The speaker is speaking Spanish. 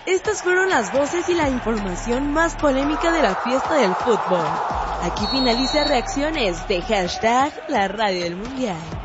Estas fueron las voces y la información más polémica de la fiesta del fútbol. Aquí finaliza Reacciones de #La Radio del Mundial.